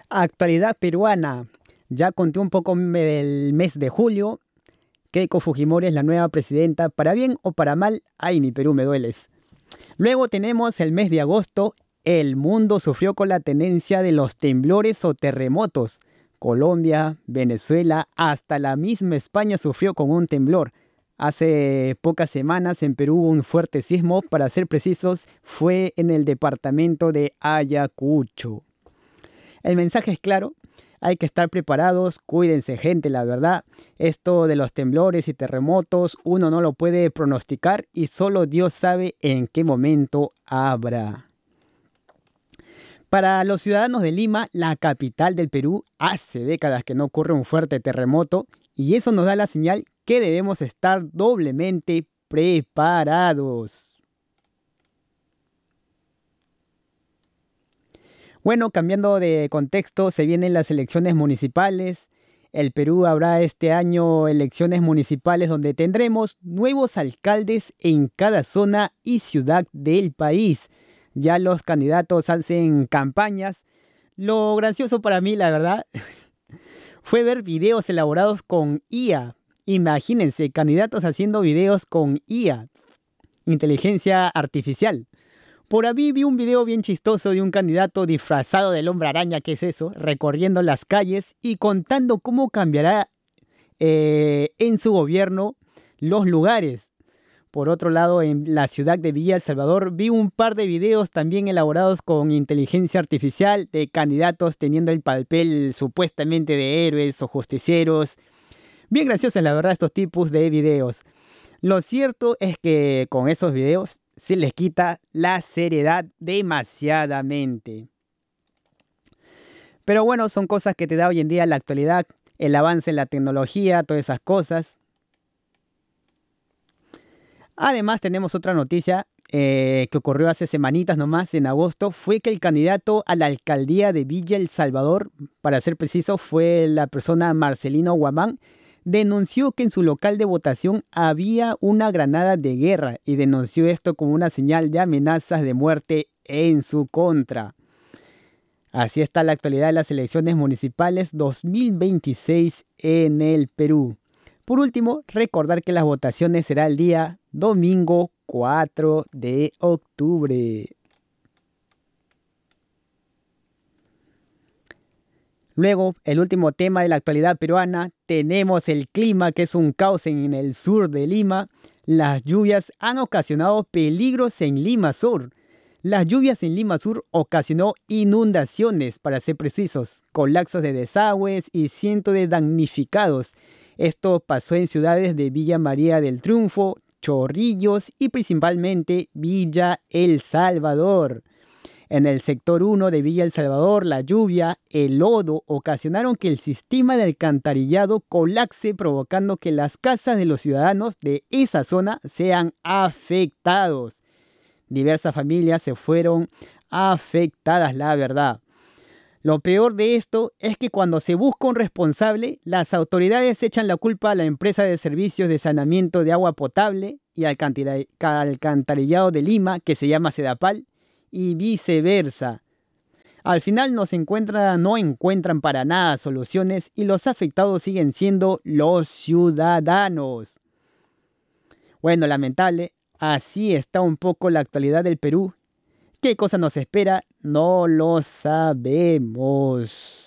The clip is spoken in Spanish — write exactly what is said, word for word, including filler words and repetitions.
Actualidad peruana. Ya conté un poco me- del mes de julio. Keiko Fujimori es la nueva presidenta. Para bien o para mal, ay, mi Perú me dueles. Luego tenemos el mes de agosto. El mundo sufrió con la tenencia de los temblores o terremotos. Colombia, Venezuela, hasta la misma España sufrió con un temblor. Hace pocas semanas en Perú hubo un fuerte sismo, para ser precisos, fue en el departamento de Ayacucho. El mensaje es claro, hay que estar preparados, cuídense gente, la verdad. Esto de los temblores y terremotos uno no lo puede pronosticar y solo Dios sabe en qué momento habrá. Para los ciudadanos de Lima, la capital del Perú, hace décadas que no ocurre un fuerte terremoto y eso nos da la señal que debemos estar doblemente preparados. Bueno, cambiando de contexto, se vienen las elecciones municipales. El Perú habrá este año elecciones municipales donde tendremos nuevos alcaldes en cada zona y ciudad del país. Ya los candidatos hacen campañas. Lo gracioso para mí, la verdad, fue ver videos elaborados con I A. Imagínense, candidatos haciendo videos con I A, inteligencia artificial. Por ahí vi un video bien chistoso de un candidato disfrazado del hombre araña, ¿qué es eso? Recorriendo las calles y contando cómo cambiará eh, en su gobierno los lugares. Por otro lado, en la ciudad de Villa El Salvador vi un par de videos también elaborados con inteligencia artificial de candidatos teniendo el papel supuestamente de héroes o justicieros. Bien graciosos, la verdad, estos tipos de videos. Lo cierto es que con esos videos se les quita la seriedad demasiadamente. Pero bueno, son cosas que te da hoy en día la actualidad, el avance en la tecnología, todas esas cosas. Además tenemos otra noticia eh, que ocurrió hace semanitas nomás, en agosto, fue que el candidato a la alcaldía de Villa El Salvador, para ser preciso, fue la persona Marcelino Guamán, denunció que en su local de votación había una granada de guerra y denunció esto como una señal de amenazas de muerte en su contra. Así está la actualidad de las elecciones municipales dos mil veintiséis en el Perú. Por último, recordar que las votaciones será el día domingo cuatro de octubre. Luego, el último tema de la actualidad peruana, tenemos el clima, que es un caos en el sur de Lima. Las lluvias han ocasionado peligros en Lima Sur. Las lluvias en Lima Sur ocasionó inundaciones, para ser precisos, colapsos de desagües y cientos de damnificados. Esto pasó en ciudades de Villa María del Triunfo, Chorrillos y principalmente Villa El Salvador. En el sector uno de Villa El Salvador, la lluvia, el lodo ocasionaron que el sistema de alcantarillado colapse, provocando que las casas de los ciudadanos de esa zona sean afectados. Diversas familias se fueron afectadas, la verdad. Lo peor de esto es que cuando se busca un responsable, las autoridades echan la culpa a la empresa de servicios de saneamiento de agua potable y alcantarillado de Lima, que se llama Sedapal, y viceversa. Al final no se encuentra, no encuentran para nada soluciones y los afectados siguen siendo los ciudadanos. Bueno, lamentable, así está un poco la actualidad del Perú. ¿Qué cosa nos espera? No lo sabemos.